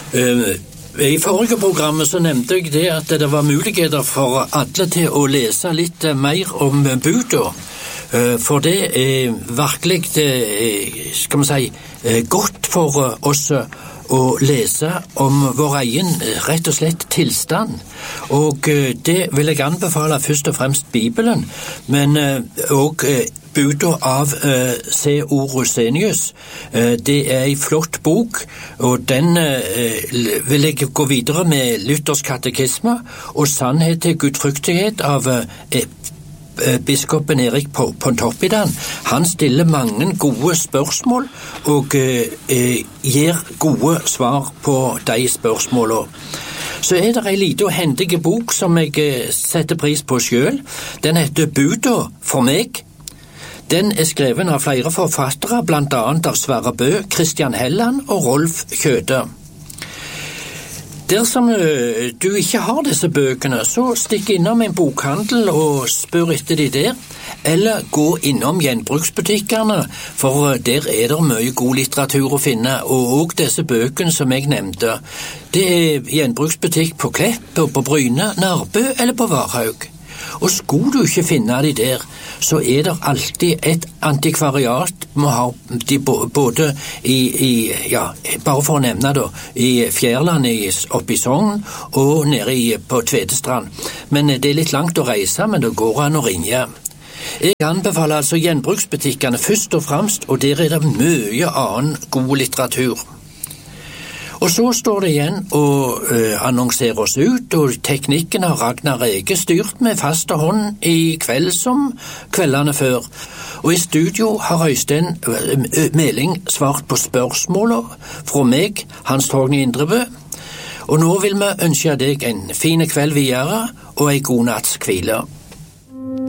I forrige programmet så nevnte jeg det at det var muligheter for alle til å lese litt mer om buda. For det virkelig, skal man si, godt for oss å lese om vår egen, rett og slett, tilstand. Og det vil jeg anbefale først og fremst Bibelen, men også buda av C.O. Rosenius. Det en flott bok, og den vil jeg gå videre med Luthers katekisme og sannhet til gudfryktighet av biskopen Erik Pontoppidan. Han stiller mange gode spørsmål og gir gode svar på de spørsmålene. Så det en liten og hendig bok som jeg setter pris på selv. Den heter Buda for meg. Den skreven av flere forfattere, blant annet av Sverre Bø, Christian Helland og Rolf Kjøde. Dersom du ikke har disse bøkene, så stikk innom en bokhandel og spør etter de der, eller gå innom gjenbruksbutikkene, for der det mye god litteratur å finne, og også disse bøkene som jeg nevnte. Det gjenbruksbutikk på Klepp, på Bryne, Nærbø eller på Varhaug. Og skulle du ikke finne de der, så det alltid et antikvariat må ha de både bare for å nevne det, i Fjærland oppe i Sogn og nede på Tvedestrand. Men det litt langt å reise, men det går an å ringe. Jeg anbefaler altså gjenbruksbutikkene først og fremst, og der det mye annen god litteratur. Og så står det igjen å annonsere oss ut, og teknikken har Ragnar Ege styrt med faste hånd i kveld som kveldene før. Og i studio har Øystein Meling svart på spørsmålet fra meg, Hans Torgny Indrebø. Og nå vil vi ønske deg en fin kveld videre og en god natts hvile.